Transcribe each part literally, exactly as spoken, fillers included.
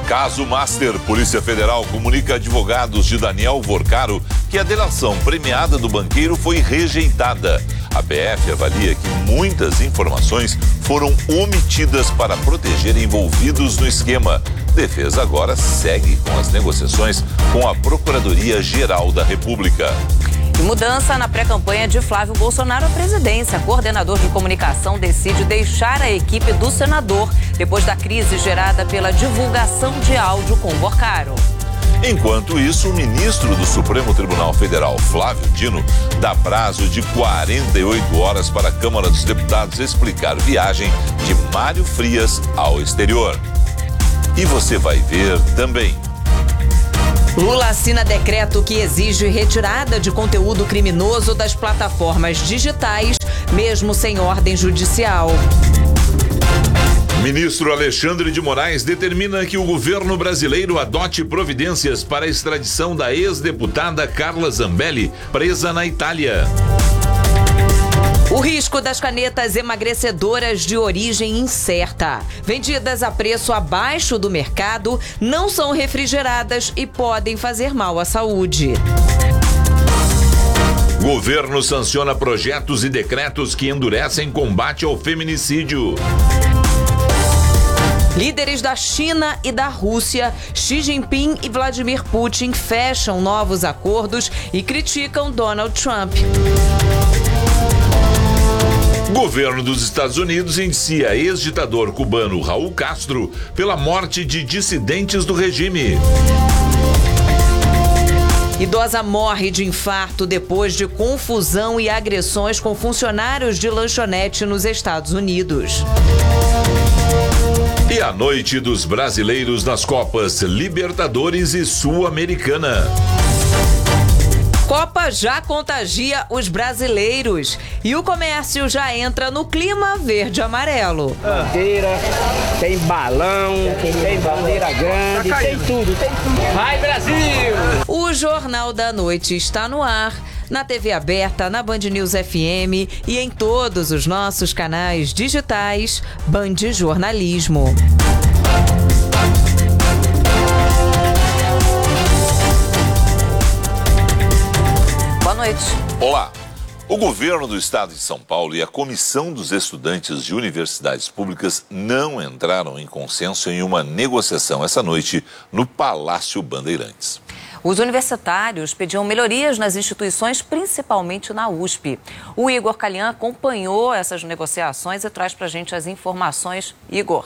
Caso Master, Polícia Federal comunica a advogados de Daniel Vorcaro que a delação premiada do banqueiro foi rejeitada. A B F avalia que muitas informações foram omitidas para proteger envolvidos no esquema. Defesa agora segue com as negociações com a Procuradoria-Geral da República. E mudança na pré-campanha de Flávio Bolsonaro à presidência. Coordenador de comunicação decide deixar a equipe do senador depois da crise gerada pela divulgação de áudio com Vorcaro. Enquanto isso, o ministro do Supremo Tribunal Federal, Flávio Dino, dá prazo de quarenta e oito horas para a Câmara dos Deputados explicar viagem de Mário Frias ao exterior. E você vai ver também. Lula assina decreto que exige retirada de conteúdo criminoso das plataformas digitais, mesmo sem ordem judicial. Ministro Alexandre de Moraes determina que o governo brasileiro adote providências para a extradição da ex-deputada Carla Zambelli, presa na Itália. O risco das canetas emagrecedoras de origem incerta, vendidas a preço abaixo do mercado, não são refrigeradas e podem fazer mal à saúde. Governo sanciona projetos e decretos que endurecem combate ao feminicídio. Líderes da China e da Rússia, Xi Jinping e Vladimir Putin fecham novos acordos e criticam Donald Trump. Governo dos Estados Unidos indicia ex-ditador cubano Raul Castro pela morte de dissidentes do regime. Idosa morre de infarto depois de confusão e agressões com funcionários de lanchonete nos Estados Unidos. E a noite dos brasileiros nas Copas Libertadores e Sul-Americana. Copa já contagia os brasileiros e o comércio já entra no clima verde-amarelo. Bandeira, tem balão, tem bandeira grande, tem tudo, tem tudo. Vai, Brasil! O Jornal da Noite está no ar, na T V aberta, na Band News F M e em todos os nossos canais digitais Band Jornalismo. Boa noite. Olá. O governo do estado de São Paulo e a Comissão dos Estudantes de Universidades Públicas não entraram em consenso em uma negociação essa noite no Palácio Bandeirantes. Os universitários pediam melhorias nas instituições, principalmente na U S P. O Igor Calhan acompanhou essas negociações e traz pra gente as informações. Igor.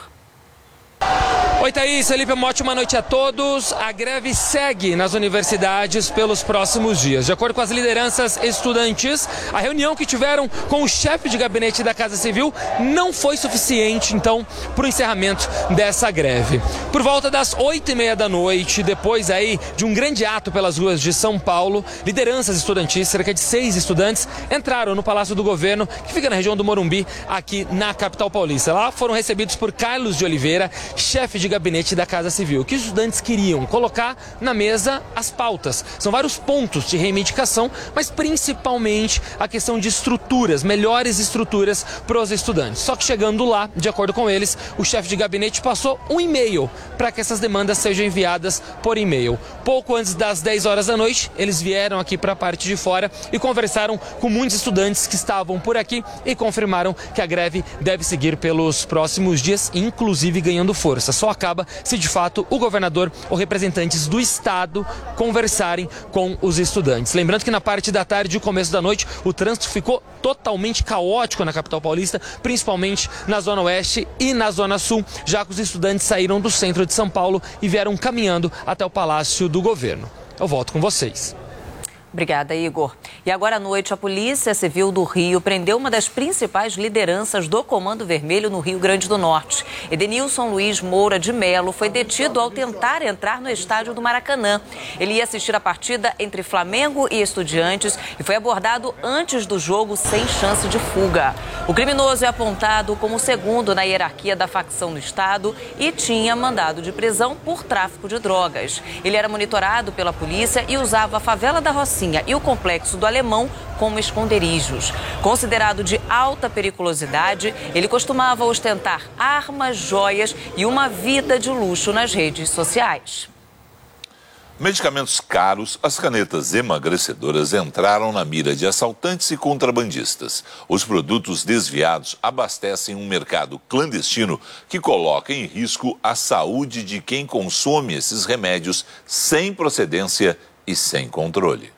Oi, Thaís, Felipe, uma ótima noite a todos. A greve segue nas universidades pelos próximos dias. De acordo com as lideranças estudantis, a reunião que tiveram com o chefe de gabinete da Casa Civil não foi suficiente, então, para o encerramento dessa greve. Por volta das oito e meia da noite, depois aí de um grande ato pelas ruas de São Paulo, lideranças estudantis, cerca de seis estudantes, entraram no Palácio do Governo, que fica na região do Morumbi, aqui na capital paulista. Lá foram recebidos por Carlos de Oliveira, chefe de gabinete da Casa Civil. O que os estudantes queriam? Colocar na mesa as pautas. São vários pontos de reivindicação, mas principalmente a questão de estruturas, melhores estruturas para os estudantes. Só que chegando lá, de acordo com eles, o chefe de gabinete passou um e-mail para que essas demandas sejam enviadas por e-mail. Pouco antes das dez horas da noite, eles vieram aqui para a parte de fora e conversaram com muitos estudantes que estavam por aqui e confirmaram que a greve deve seguir pelos próximos dias, inclusive ganhando força. Só acaba se de fato o governador ou representantes do estado conversarem com os estudantes. Lembrando que na parte da tarde e começo da noite o trânsito ficou totalmente caótico na capital paulista, principalmente na zona oeste e na zona sul, já que os estudantes saíram do centro de São Paulo e vieram caminhando até o Palácio do Governo. Eu volto com vocês. Obrigada, Igor. E agora à noite, a Polícia Civil do Rio prendeu uma das principais lideranças do Comando Vermelho no Rio Grande do Norte. Edenilson Luiz Moura de Melo foi detido ao tentar entrar no estádio do Maracanã. Ele ia assistir a partida entre Flamengo e Estudiantes e foi abordado antes do jogo sem chance de fuga. O criminoso é apontado como o segundo na hierarquia da facção no estado e tinha mandado de prisão por tráfico de drogas. Ele era monitorado pela polícia e usava a favela da Rocinha Rocinha e o Complexo do Alemão como esconderijos. Considerado de alta periculosidade, ele costumava ostentar armas, joias e uma vida de luxo nas redes sociais. Medicamentos caros, as canetas emagrecedoras entraram na mira de assaltantes e contrabandistas. Os produtos desviados abastecem um mercado clandestino que coloca em risco a saúde de quem consome esses remédios sem procedência e sem controle.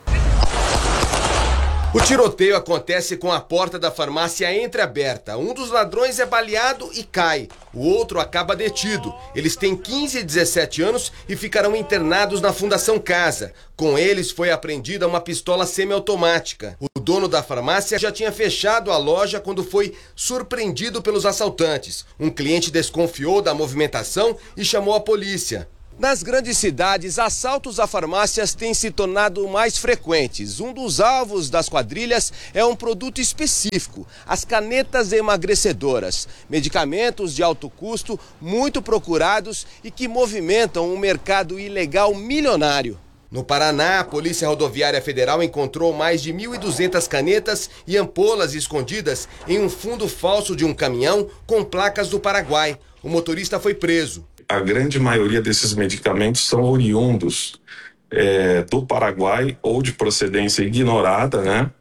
O tiroteio acontece com a porta da farmácia entreaberta. Um dos ladrões é baleado e cai. O outro acaba detido. Eles têm quinze e dezessete anos e ficarão internados na Fundação Casa. Com eles foi apreendida uma pistola semiautomática. O dono da farmácia já tinha fechado a loja quando foi surpreendido pelos assaltantes. Um cliente desconfiou da movimentação e chamou a polícia. Nas grandes cidades, assaltos a farmácias têm se tornado mais frequentes. Um dos alvos das quadrilhas é um produto específico, as canetas emagrecedoras. Medicamentos de alto custo, muito procurados e que movimentam um mercado ilegal milionário. No Paraná, a Polícia Rodoviária Federal encontrou mais de mil e duzentas canetas e ampolas escondidas em um fundo falso de um caminhão com placas do Paraguai. O motorista foi preso. A grande maioria desses medicamentos são oriundos é, do Paraguai ou de procedência ignorada, né?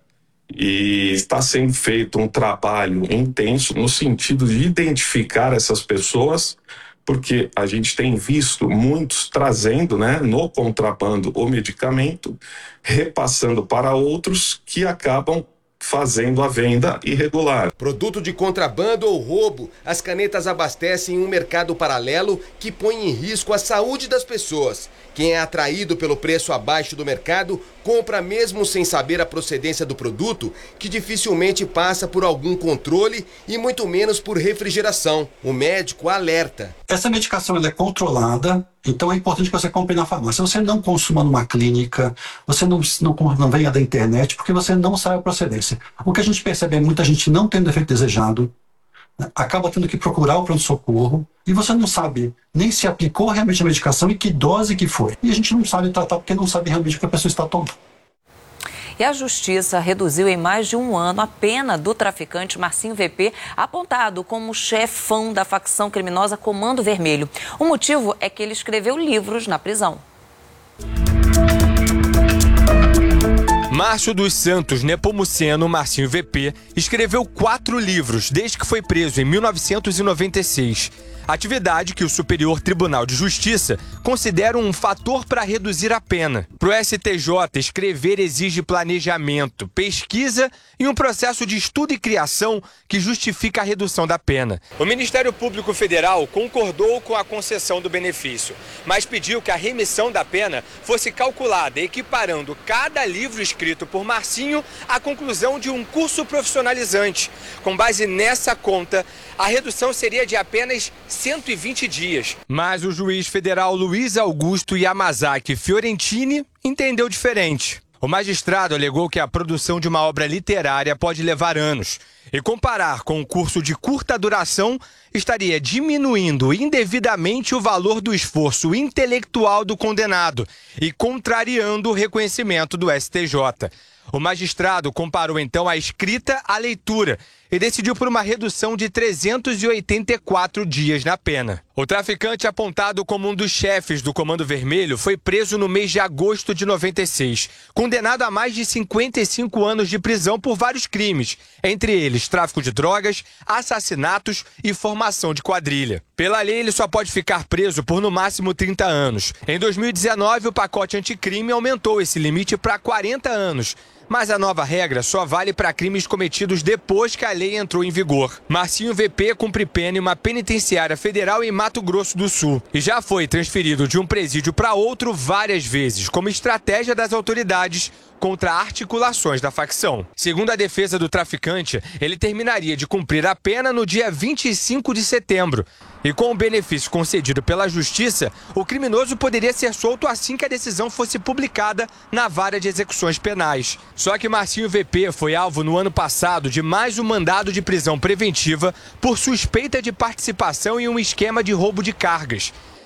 E está sendo feito um trabalho intenso no sentido de identificar essas pessoas, porque a gente tem visto muitos trazendo, né, no contrabando o medicamento, repassando para outros que acabam fazendo a venda irregular. Produto de contrabando ou roubo, as canetas abastecem um mercado paralelo que põe em risco a saúde das pessoas. Quem é atraído pelo preço abaixo do mercado, compra mesmo sem saber a procedência do produto, que dificilmente passa por algum controle e muito menos por refrigeração. O médico alerta. Essa medicação ela é controlada, então é importante que você compre na farmácia. Você não consuma numa clínica, você não, não, não venha da internet, porque você não sabe a procedência. O que a gente percebe é muita gente não tendo o efeito desejado, acaba tendo que procurar o pronto-socorro e você não sabe nem se aplicou realmente a medicação e que dose que foi. E a gente não sabe tratar porque não sabe realmente o que a pessoa está tomando. E a Justiça reduziu em mais de um ano a pena do traficante Marcinho V P, apontado como chefão da facção criminosa Comando Vermelho. O motivo é que ele escreveu livros na prisão. Márcio dos Santos Nepomuceno Marcinho V P escreveu quatro livros desde que foi preso em mil novecentos e noventa e seis. Atividade que o Superior Tribunal de Justiça considera um fator para reduzir a pena. Para o S T J, escrever exige planejamento, pesquisa e um processo de estudo e criação que justifica a redução da pena. O Ministério Público Federal concordou com a concessão do benefício, mas pediu que a remissão da pena fosse calculada equiparando cada livro escrito por Marcinho à conclusão de um curso profissionalizante. Com base nessa conta, a redução seria de apenas cento e vinte dias. Mas o juiz federal Luiz Augusto Yamazaki Fiorentini entendeu diferente. O magistrado alegou que a produção de uma obra literária pode levar anos e comparar com um curso de curta duração estaria diminuindo indevidamente o valor do esforço intelectual do condenado e contrariando o reconhecimento do S T J. O magistrado comparou então a escrita à leitura e decidiu por uma redução de trezentos e oitenta e quatro dias na pena. O traficante, apontado como um dos chefes do Comando Vermelho, foi preso no mês de agosto de noventa e seis, condenado a mais de cinquenta e cinco anos de prisão por vários crimes, entre eles tráfico de drogas, assassinatos e formação de quadrilha. Pela lei, ele só pode ficar preso por no máximo trinta anos. Em dois mil e dezenove, o pacote anticrime aumentou esse limite para quarenta anos. Mas a nova regra só vale para crimes cometidos depois que a lei entrou em vigor. Marcinho V P cumpre pena em uma penitenciária federal em Mato Grosso do Sul e já foi transferido de um presídio para outro várias vezes, como estratégia das autoridades contra articulações da facção. Segundo a defesa do traficante, ele terminaria de cumprir a pena no dia vinte e cinco de setembro. E com o benefício concedido pela Justiça, o criminoso poderia ser solto assim que a decisão fosse publicada na vara de execuções penais. Só que Marcinho V P foi alvo no ano passado de mais um mandado de prisão preventiva por suspeita de participação em um esquema de roubo de cargas.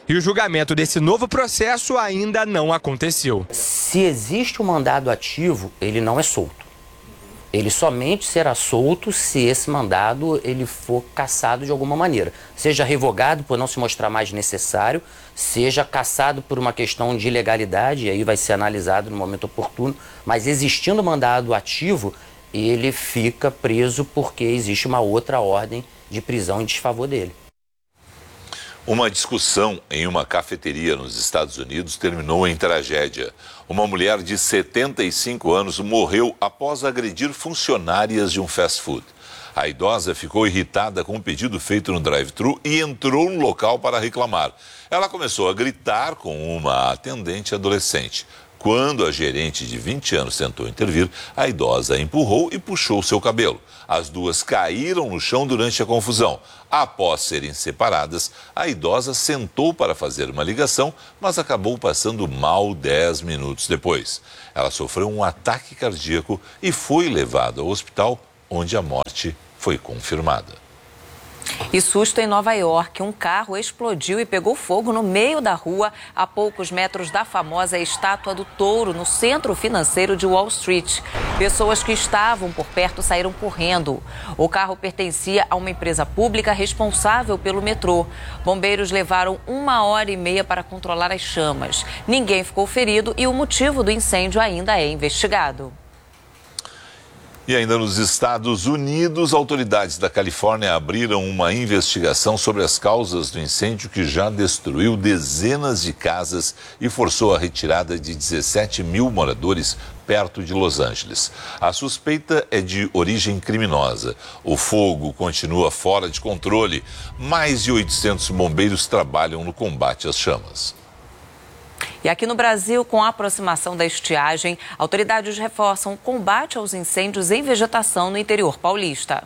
E o julgamento desse novo processo ainda não aconteceu. Se existe um mandado ativo, ele não é solto. Ele somente será solto se esse mandado ele for cassado de alguma maneira. Seja revogado por não se mostrar mais necessário, seja cassado por uma questão de ilegalidade, e aí vai ser analisado no momento oportuno. Mas existindo mandado ativo, ele fica preso porque existe uma outra ordem de prisão em desfavor dele. Uma discussão em uma cafeteria nos Estados Unidos terminou em tragédia. Uma mulher de setenta e cinco anos morreu após agredir funcionárias de um fast food. A idosa ficou irritada com o pedido feito no drive-thru e entrou no local para reclamar. Ela começou a gritar com uma atendente adolescente. Quando a gerente de vinte anos tentou intervir, a idosa a empurrou e puxou seu cabelo. As duas caíram no chão durante a confusão. Após serem separadas, a idosa sentou para fazer uma ligação, mas acabou passando mal dez minutos depois. Ela sofreu um ataque cardíaco e foi levada ao hospital, onde a morte foi confirmada. E susto em Nova York, um carro explodiu e pegou fogo no meio da rua, a poucos metros da famosa Estátua do Touro, no centro financeiro de Wall Street. Pessoas que estavam por perto saíram correndo. O carro pertencia a uma empresa pública responsável pelo metrô. Bombeiros levaram uma hora e meia para controlar as chamas. Ninguém ficou ferido e o motivo do incêndio ainda é investigado. E ainda nos Estados Unidos, autoridades da Califórnia abriram uma investigação sobre as causas do incêndio que já destruiu dezenas de casas e forçou a retirada de dezessete mil moradores perto de Los Angeles. A suspeita é de origem criminosa. O fogo continua fora de controle. Mais de oitocentos bombeiros trabalham no combate às chamas. E aqui no Brasil, com a aproximação da estiagem, autoridades reforçam o combate aos incêndios em vegetação no interior paulista.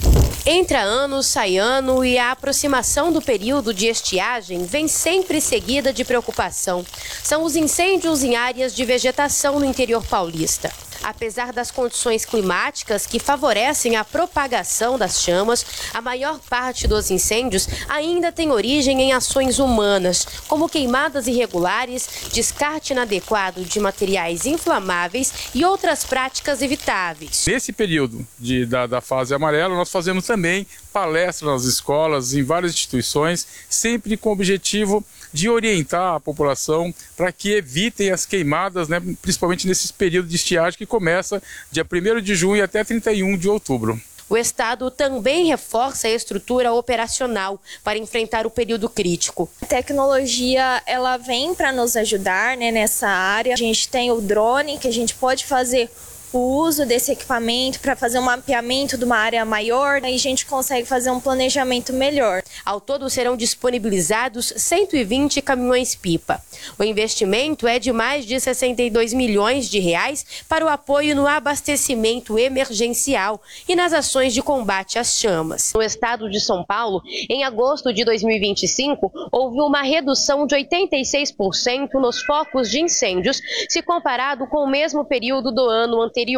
Entra ano, sai ano e a aproximação do período de estiagem vem sempre seguida de preocupação. São os incêndios em áreas de vegetação no interior paulista. Apesar das condições climáticas que favorecem a propagação das chamas, a maior parte dos incêndios ainda tem origem em ações humanas, como queimadas irregulares, descarte inadequado de materiais inflamáveis e outras práticas evitáveis. Nesse período de, da, da fase amarela, nós fazemos também palestras nas escolas, em várias instituições, sempre com o objetivo de orientar a população para que evitem as queimadas, né, principalmente nesse período de estiagem que começa dia primeiro de junho até trinta e um de outubro. O Estado também reforça a estrutura operacional para enfrentar o período crítico. A tecnologia ela vem para nos ajudar, né, nessa área. A gente tem o drone, que a gente pode fazer o uso desse equipamento para fazer um mapeamento de uma área maior, e a gente consegue fazer um planejamento melhor. Ao todo serão disponibilizados cento e vinte caminhões-pipa. O investimento é de mais de sessenta e dois milhões de reais para o apoio no abastecimento emergencial e nas ações de combate às chamas. No estado de São Paulo, em agosto de dois mil e vinte e cinco, houve uma redução de oitenta e seis por cento nos focos de incêndios, se comparado com o mesmo período do ano anterior.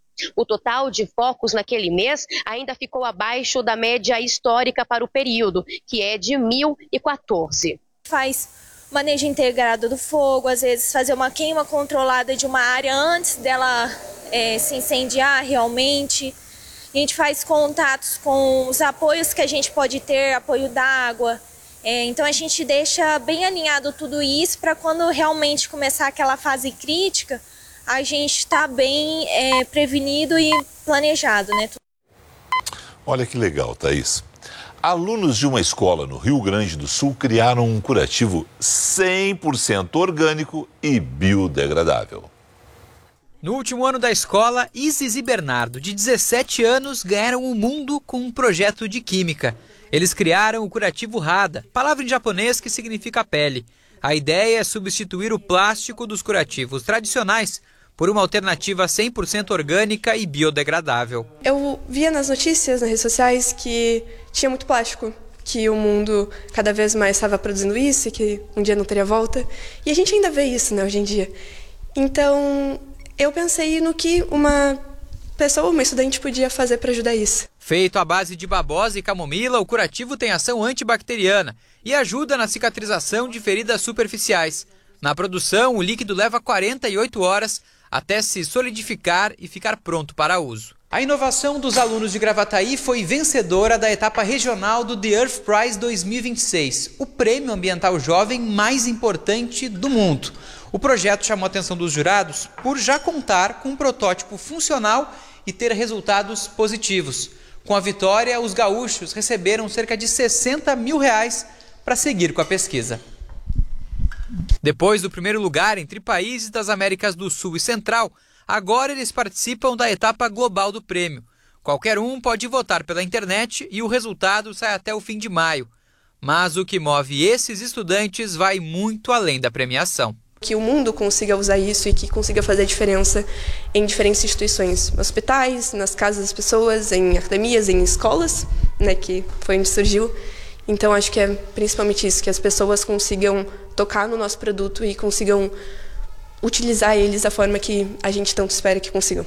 O total de focos naquele mês ainda ficou abaixo da média histórica para o período, que é de mil e quatorze. Faz manejo integrado do fogo, às vezes fazer uma queima controlada de uma área antes dela é, se incendiar realmente. A gente faz contatos com os apoios que a gente pode ter, apoio d'água. É, então a gente deixa bem alinhado tudo isso para quando realmente começar aquela fase crítica, a gente está bem é, prevenido e planejado, né? Olha que legal, Thaís. Alunos de uma escola no Rio Grande do Sul criaram um curativo cem por cento orgânico e biodegradável. No último ano da escola, Isis e Bernardo, de dezessete anos, ganharam o mundo com um projeto de química. Eles criaram o curativo Hada, palavra em japonês que significa pele. A ideia é substituir o plástico dos curativos tradicionais por uma alternativa cem por cento orgânica e biodegradável. Eu via nas notícias, nas redes sociais, que tinha muito plástico, que o mundo cada vez mais estava produzindo isso e que um dia não teria volta. E a gente ainda vê isso, né, hoje em dia. Então, eu pensei no que uma pessoa, uma estudante, podia fazer para ajudar isso. Feito à base de babosa e camomila, o curativo tem ação antibacteriana e ajuda na cicatrização de feridas superficiais. Na produção, o líquido leva quarenta e oito horas até se solidificar e ficar pronto para uso. A inovação dos alunos de Gravataí foi vencedora da etapa regional do The Earth Prize dois mil e vinte e seis, o prêmio ambiental jovem mais importante do mundo. O projeto chamou a atenção dos jurados por já contar com um protótipo funcional e ter resultados positivos. Com a vitória, os gaúchos receberam cerca de sessenta mil reais para seguir com a pesquisa. Depois do primeiro lugar entre países das Américas do Sul e Central, agora eles participam da etapa global do prêmio. Qualquer um pode votar pela internet e o resultado sai até o fim de maio. Mas o que move esses estudantes vai muito além da premiação. Que o mundo consiga usar isso e que consiga fazer diferença em diferentes instituições, hospitais, nas casas das pessoas, em academias, em escolas, né, que foi onde surgiu. Então acho que é principalmente isso, que as pessoas consigam tocar no nosso produto e consigam utilizar eles da forma que a gente tanto espera que consigam.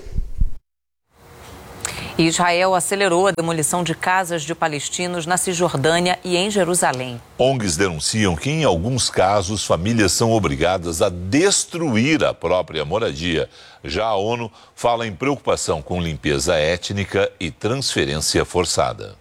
Israel acelerou a demolição de casas de palestinos na Cisjordânia e em Jerusalém. O N Gs denunciam que, em alguns casos, famílias são obrigadas a destruir a própria moradia. Já a ONU fala em preocupação com limpeza étnica e transferência forçada.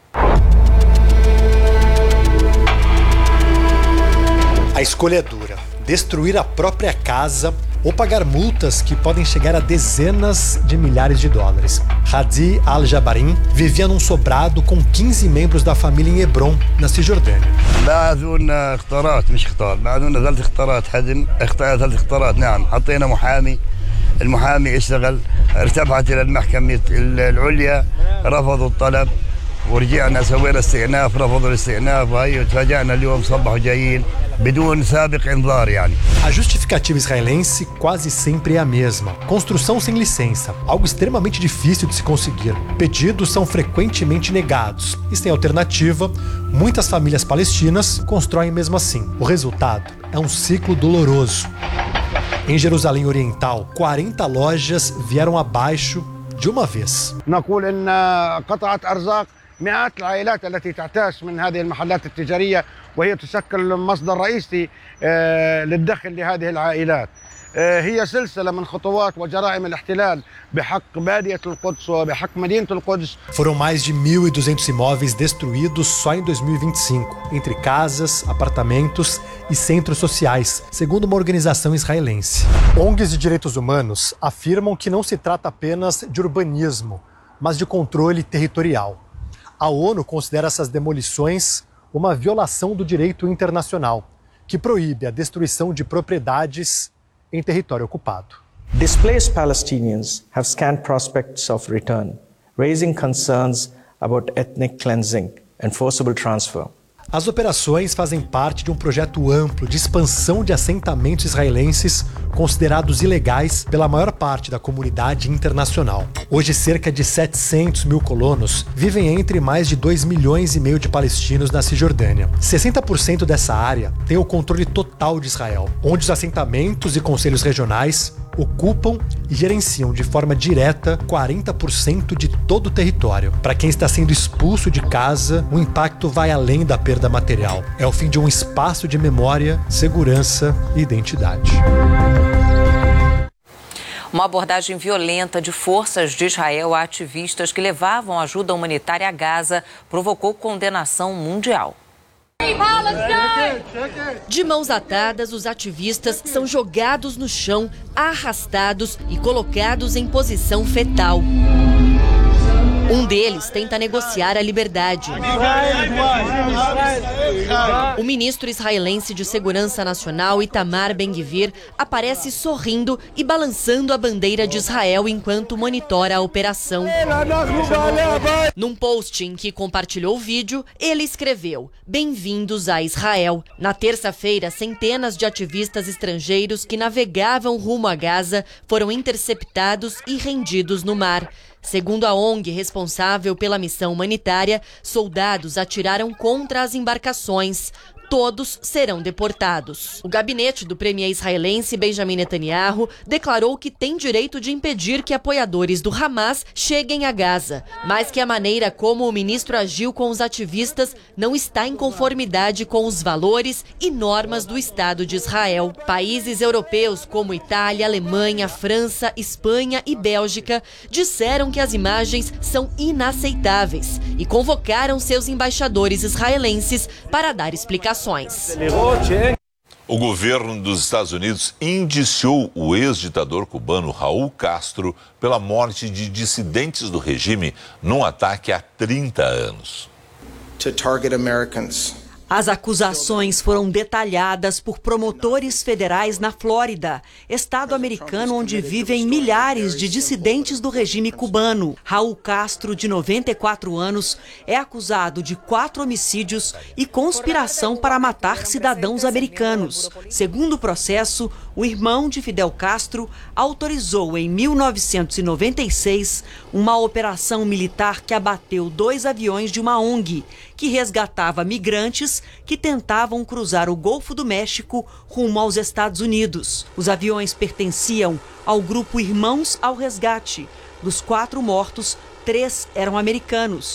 A escolha é dura: destruir a própria casa ou pagar multas que podem chegar a dezenas de milhares de dólares. Hadi Al-Jabarin vivia num sobrado com quinze membros da família em Hebron, na Cisjordânia. المحامي اشتغل ارتفعت الى المحكمة العليا رفضوا الطلب ورجعنا سوينا استئناف رفضوا الاستئناف وهي وتفاجئنا اليوم صبحوا جايين بدون سابق انذار يعني. A justificativa israelense quase sempre é a mesma: construção sem licença, algo extremamente difícil de se conseguir. Pedidos são frequentemente negados e, sem alternativa, muitas famílias palestinas constroem mesmo assim. O resultado é um ciclo doloroso. Em Jerusalém Oriental, quarenta lojas vieram abaixo de uma vez. نقول إن قطعة أرزاق مئات العائلات التي تعتاش من هذه المحلات التجارية وهي تشكل مصدر رئيسي للدخل لهذه العائلات. هي سلسلة من خطوات وجرائم الاحتلال بحق بادية القدس وبحق مدينة القدس. Foram mais de mil e duzentos imóveis destruídos só em dois mil e vinte e cinco, entre casas, apartamentos e centros sociais, segundo uma organização israelense. O N Gs de direitos humanos afirmam que não se trata apenas de urbanismo, mas de controle territorial. A ONU considera essas demolições uma violação do direito internacional, que proíbe a destruição de propriedades em território ocupado. Displaced Palestinians have scant prospects of return, raising concerns about ethnic cleansing and forcible transfer. As operações fazem parte de um projeto amplo de expansão de assentamentos israelenses considerados ilegais pela maior parte da comunidade internacional. Hoje, cerca de setecentos mil colonos vivem entre mais de dois milhões e meio de palestinos na Cisjordânia. sessenta por cento dessa área tem o controle total de Israel, onde os assentamentos e conselhos regionais ocupam e gerenciam de forma direta quarenta por cento de todo o território. Para quem está sendo expulso de casa, o impacto vai além da perda material. É o fim de um espaço de memória, segurança e identidade. Uma abordagem violenta de forças de Israel a ativistas que levavam ajuda humanitária a Gaza provocou condenação mundial. De mãos atadas, os ativistas são jogados no chão, arrastados e colocados em posição fetal. Um deles tenta negociar a liberdade. O ministro israelense de Segurança Nacional, Itamar Ben-Gvir, aparece sorrindo e balançando a bandeira de Israel enquanto monitora a operação. Num post em que compartilhou o vídeo, ele escreveu: "Bem-vindos a Israel". Na terça-feira, centenas de ativistas estrangeiros que navegavam rumo a Gaza foram interceptados e rendidos no mar. Segundo a O N G responsável pela missão humanitária, soldados atiraram contra as embarcações. todos serão deportados. O gabinete do premier israelense Benjamin Netanyahu declarou que tem direito de impedir que apoiadores do Hamas cheguem a Gaza, mas que a maneira como o ministro agiu com os ativistas não está em conformidade com os valores e normas do Estado de Israel. Países europeus como Itália, Alemanha, França, Espanha e Bélgica disseram que as imagens são inaceitáveis e convocaram seus embaixadores israelenses para dar explicações. O governo dos Estados Unidos indiciou o ex-ditador cubano Raul Castro pela morte de dissidentes do regime num ataque há trinta anos. To target Americans. As acusações foram detalhadas por promotores federais na Flórida, estado americano onde vivem milhares de dissidentes do regime cubano. Raul Castro, de noventa e quatro anos, é acusado de quatro homicídios e conspiração para matar cidadãos americanos. Segundo o processo, o irmão de Fidel Castro autorizou em mil novecentos e noventa e seis uma operação militar que abateu dois aviões de uma O N G, que resgatava migrantes que tentavam cruzar o Golfo do México rumo aos Estados Unidos. Os aviões pertenciam ao grupo Irmãos ao Resgate. Dos quatro mortos, três eram americanos.